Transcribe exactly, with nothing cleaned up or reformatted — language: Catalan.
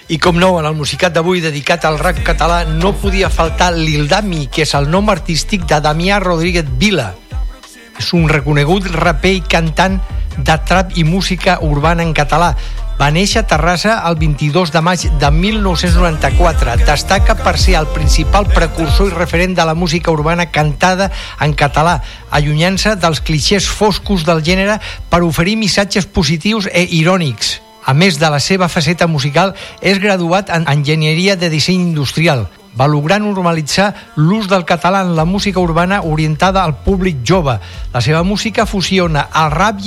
I com no, en el musicat d'avui dedicat al rap català no podia faltar l'Ildami, que és el nom artístic de Damià Rodríguez Vila. És un reconegut raper i cantant de trap i música urbana en català. Va néixer a Terrassa el vint-i-dos de maig de mil nou-cents noranta-quatre. Destaca per ser el principal precursor i referent de la música urbana cantada en català, allunyant-se dels clixés foscos del gènere per oferir missatges positius e irònics. A més de la seva faceta musical, és graduat en Enginyeria de Disseny Industrial. Va lograr normalitzar l'ús del català en la música urbana orientada al públic jove. La seva música fusiona el rap i